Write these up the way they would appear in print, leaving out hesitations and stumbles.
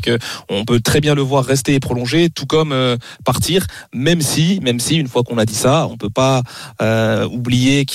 que on peut très bien le voir rester et prolonger, tout comme partir, même si une fois qu'on a dit ça, on peut pas oublier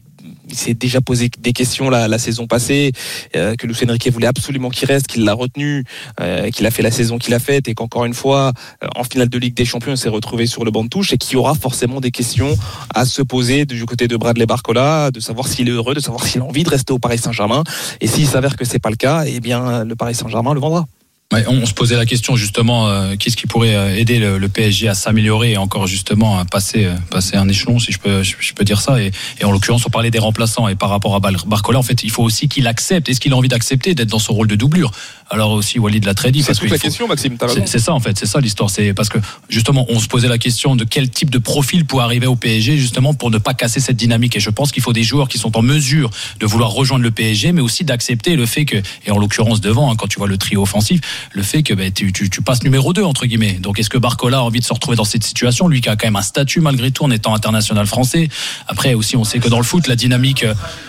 il s'est déjà posé des questions la saison passée, que Luis Enrique voulait absolument qu'il reste, qu'il l'a retenu, qu'il a fait la saison qu'il a faite et qu'encore une fois, en finale de Ligue des Champions, il s'est retrouvé sur le banc de touche et qu'il y aura forcément des questions à se poser du côté de Bradley Barcola, de savoir s'il est heureux, de savoir s'il a envie de rester au Paris Saint-Germain. Et s'il s'avère que c'est pas le cas, eh bien, le Paris Saint-Germain le vendra. Ouais, on se posait la question justement, qu'est-ce qui pourrait aider le PSG à s'améliorer et encore justement à passer un échelon, si je peux dire ça. Et en l'occurrence, on parlait des remplaçants et par rapport à Barcola, en fait, il faut aussi qu'il accepte. Est-ce qu'il a envie d'accepter d'être dans ce rôle de doublure? Alors aussi, Walid l'a très dit. C'est toute la question, Maxime. C'est ça en fait, c'est ça l'histoire. C'est parce que justement, on se posait la question de quel type de profil pour arriver au PSG justement pour ne pas casser cette dynamique. Et je pense qu'il faut des joueurs qui sont en mesure de vouloir rejoindre le PSG, mais aussi d'accepter le fait que, et en l'occurrence devant, quand tu vois le trio offensif, le fait que tu passes numéro 2 entre guillemets. Donc est-ce que Barcola a envie de se retrouver dans cette situation, lui qui a quand même un statut malgré tout en étant international français? Après aussi, on sait que dans le foot, la dynamique,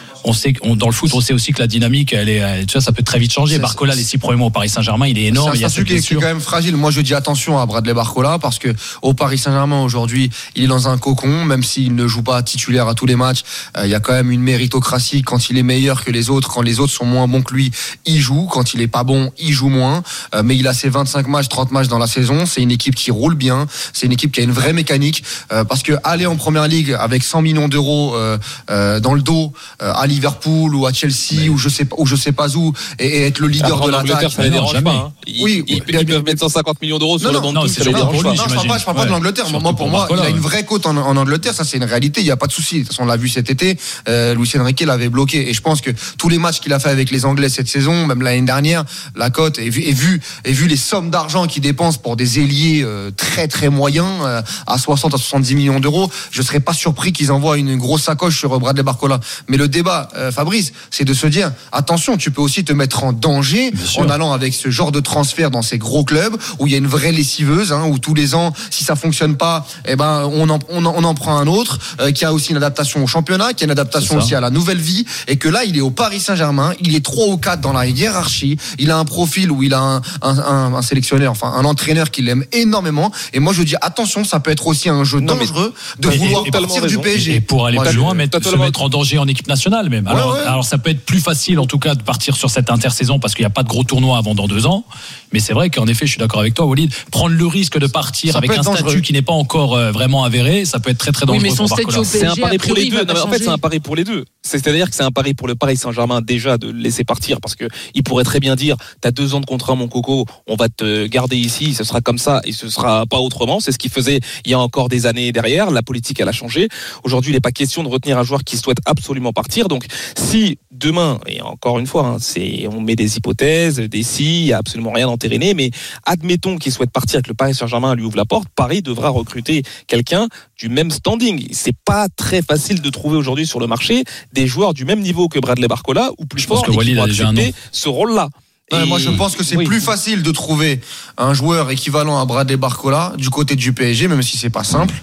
dans le foot, on sait aussi que la dynamique, tu vois, ça peut très vite changer. Barcola, les 6 premiers mois au Paris Saint-Germain, il est énorme. C'est un statut qui est quand même fragile. Moi, je dis attention à Bradley Barcola parce que au Paris Saint-Germain aujourd'hui, il est dans un cocon, même s'il ne joue pas titulaire à tous les matchs. Il y a quand même une méritocratie. Quand il est meilleur que les autres, quand les autres sont moins bons que lui, il joue. Quand il est pas bon, il joue moins. Mais il a ses 25 matchs, 30 matchs dans la saison. C'est une équipe qui roule bien. C'est une équipe qui a une vraie mécanique. Parce que aller en première ligue avec 100 millions d'euros dans le dos à Liverpool ou à Chelsea ou je sais pas où et être le leader de l'attaque. Ça les dérange pas. Hein. Ils peuvent mettre 150 millions d'euros sur le banc de touche. Ça les dérange pas. Je parle pas de l'Angleterre. Pour moi, il a une vraie cote en Angleterre. Ça, c'est une réalité. Il y a pas de souci. De toute façon, on l'a vu cet été. Luis Enrique l'avait bloqué. Et je pense que tous les matchs qu'il a fait avec les Anglais cette saison, même l'année dernière, la cote et vu les sommes d'argent qu'il dépense pour des ailiers très très moyens à 60 à 70 millions d'euros, je serais pas surpris qu'ils envoient une grosse sacoche sur Bradley Barcola. Mais le débat, Fabrice, c'est de se dire attention, tu peux aussi te mettre en danger en allant avec ce genre de transfert dans ces gros clubs où il y a une vraie lessiveuse, où tous les ans, si ça fonctionne pas, on en prend un autre, qui a aussi une adaptation au championnat, qui a une adaptation aussi à la nouvelle vie, et que là, il est au Paris Saint-Germain, il est 3 ou 4 dans la hiérarchie, il a un profil où il a un sélectionneur, enfin un entraîneur qui l'aime énormément, et moi je dis attention, ça peut être aussi un jeu dangereux de vouloir partir du PSG. Et pour aller plus loin, se mettre en danger en équipe nationale même. Alors ça peut être plus facile en tout cas de partir sur cette intersaison parce qu'il n'y a pas de gros tournoi avant dans 2 ans. Mais c'est vrai qu'en effet, je suis d'accord avec toi, Walid. Prendre le risque de partir avec un statut qui n'est pas encore vraiment avéré, ça peut être très très dangereux. Oui, mais son statut au PSG, c'est un pari pour les deux. En fait, c'est un pari pour les deux. C'est-à-dire que c'est un pari pour le Paris Saint-Germain déjà de le laisser partir parce que il pourrait très bien dire t'as 2 ans de contrat mon coco, on va te garder ici, ce sera comme ça et ce sera pas autrement. C'est ce qu'il faisait il y a encore des années derrière. La politique elle a changé. Aujourd'hui, il n'est pas question de retenir un joueur qui souhaite absolument partir. Donc si demain, et encore une fois, on met des hypothèses, des si, il n'y a absolument rien d'entériné, mais admettons qu'il souhaite partir et que le Paris Saint-Germain lui ouvre la porte, Paris devra recruter quelqu'un du même standing. C'est pas très facile de trouver aujourd'hui sur le marché des joueurs du même niveau que Bradley Barcola ou plus fort et qui vont accepter ce rôle-là. Moi je pense que c'est plus facile de trouver un joueur équivalent à Bradley Barcola du côté du PSG, même si c'est pas simple,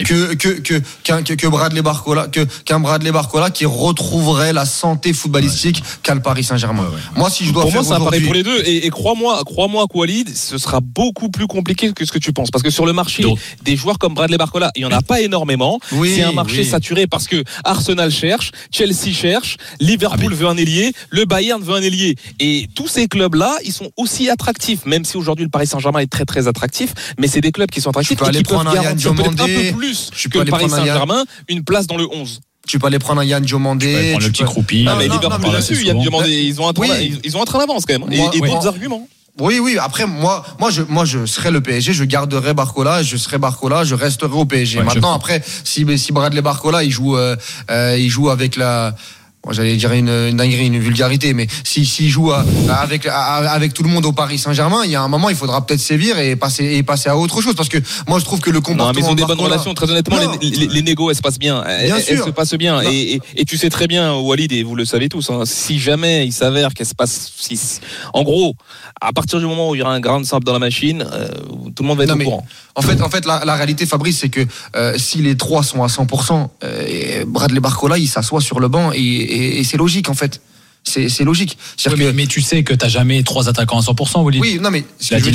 qu'un Bradley Barcola qui retrouverait la santé footballistique qu'a le Paris Saint-Germain. Moi si je dois pour faire moi c'est un pari pour les deux et crois-moi Walid, ce sera beaucoup plus compliqué que ce que tu penses parce que sur le marché des joueurs comme Bradley Barcola, il y en a pas énormément. C'est un marché saturé parce que Arsenal cherche, Chelsea cherche, Liverpool veut un ailier, le Bayern veut un ailier et tous ces clubs là, ils sont aussi attractifs, même si aujourd'hui le Paris Saint-Germain est très très attractif, mais c'est des clubs qui sont attractifs et qui peuvent garantir peut-être un peu plus que le Paris Saint-Germain une place dans le 11. Tu peux aller prendre un Yann Diomandé. Tu peux prendre le petit croupi. Mais Liverpool là-dessus, Yann Diomandé, ils ont un train d'avance quand même et d'autres arguments. Oui. Après, moi, je serais le PSG, je garderais Barcola, je resterai au PSG. Maintenant, après, si Bradley Barcola, il joue avec j'allais dire une dinguerie, une vulgarité, mais s'il joue avec tout le monde au Paris Saint-Germain, il y a un moment, il faudra peut-être sévir et passer à autre chose, parce que moi, je trouve que le comportement. Non, mais ils ont des bonnes relations. Très honnêtement, les négos, elles se passent bien. Elles se passent bien. Et tu sais très bien, Walid, et vous le savez tous, si jamais il s'avère qu'elle se passe, en gros, à partir du moment où il y aura un grand simple dans la machine, tout le monde va être au courant. En fait, la réalité, Fabrice, c'est que si les 3 sont à 100%, Bradley Barcola, il s'assoit sur le banc et c'est logique en fait. C'est logique. Mais tu sais que t'as jamais 3 attaquants à 100%, Walid. Oui, non mais